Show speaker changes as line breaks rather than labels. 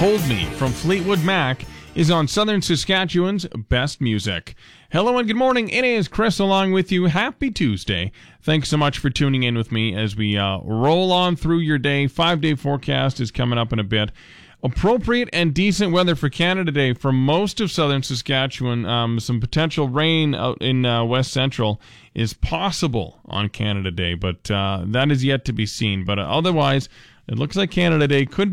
Hold Me from Fleetwood Mac is on Southern Saskatchewan's Best Music. Hello and good morning. It is Chris along with you. Happy Tuesday. Thanks so much for tuning in with me as we roll on through your day. 5-day forecast is coming up in a bit. Appropriate and decent weather for Canada Day for most of southern Saskatchewan. Some potential rain out in West Central is possible on Canada Day, but that is yet to be seen. But otherwise, it looks like Canada Day could